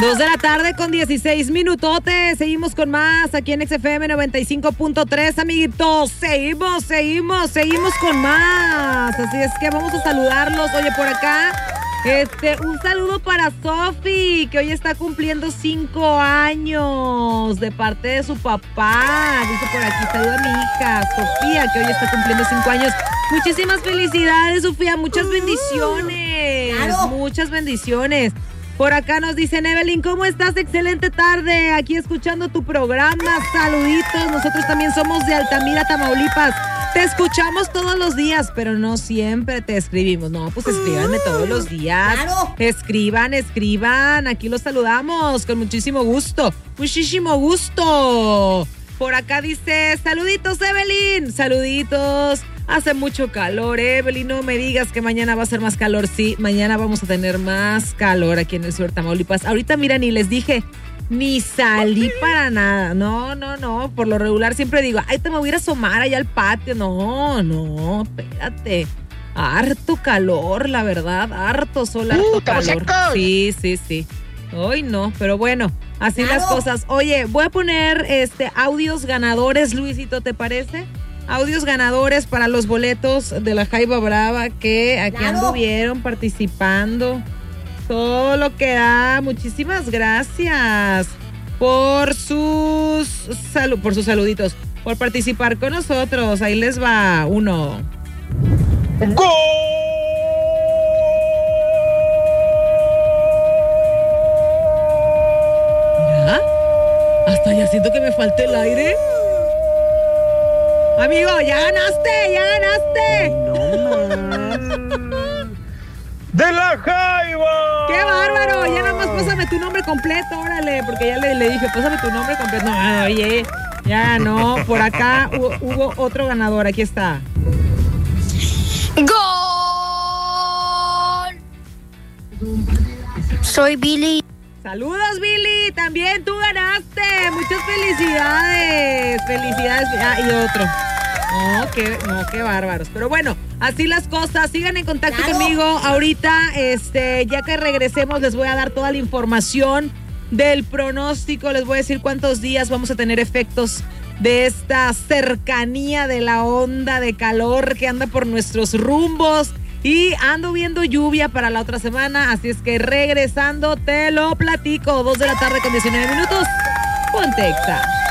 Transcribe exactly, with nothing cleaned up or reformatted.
Dos de la tarde con dieciséis minutotes. Seguimos con más aquí en X F M noventa y cinco punto tres, amiguitos. Seguimos, seguimos, seguimos con más. Así es que vamos a saludarlos. Oye, por acá, este, un saludo para Sofi, que hoy está cumpliendo cinco años de parte de su papá. Dice por aquí, saluda a mi hija, Sofía, que hoy está cumpliendo cinco años. Muchísimas felicidades, Sofía. Muchas bendiciones. Claro. Muchas bendiciones. Por acá nos dicen, Evelyn, ¿cómo estás? Excelente tarde, aquí escuchando tu programa, saluditos, nosotros también somos de Altamira, Tamaulipas, te escuchamos todos los días, pero no siempre te escribimos, no, pues escríbanme todos los días, Claro. escriban, escriban, aquí los saludamos con muchísimo gusto, muchísimo gusto. Por acá dice, saluditos, Evelyn, saluditos. Hace mucho calor, Evelyn, no me digas que mañana va a ser más calor. Sí, mañana vamos a tener más calor aquí en el sur de Tamaulipas. Ahorita, mira, ni les dije, ni salí para nada. No, no, no, por lo regular siempre digo, ay, te me voy a ir a asomar allá al patio. No, no, espérate. Harto calor, la verdad, harto sol, harto uh, calor. Secos. Sí, sí, sí. Hoy no, pero bueno, así Claro. las cosas. Oye, voy a poner este audios ganadores, Luisito, ¿te parece? Audios ganadores para los boletos de la Jaiba Brava que aquí Claro. anduvieron participando. Todo lo que da. Muchísimas gracias por sus salu- por sus saluditos, por participar con nosotros. Ahí les va uno. ¡Gol! Mira, hasta ya siento que me falta el aire. Amigo, ya ganaste, ya ganaste. ¡De la Jaiba! ¡Qué bárbaro! Ya nada más pásame tu nombre completo, órale, porque ya le, le dije, pásame tu nombre completo. No, oye, ya no, por acá hubo, hubo otro ganador, aquí está. ¡Gol! Soy Billy. Saludos, Billy, también tú ganaste. Muchas felicidades. Felicidades. Ah, y otro. No, qué, no, qué bárbaros. Pero bueno, así las cosas. Sigan en contacto Claro. conmigo. Ahorita, este, ya que regresemos, les voy a dar toda la información del pronóstico. Les voy a decir cuántos días vamos a tener efectos de esta cercanía de la onda de calor que anda por nuestros rumbos. Y ando viendo lluvia para la otra semana, así es que regresando te lo platico. Dos de la tarde con diecinueve minutos. Ponte Exa.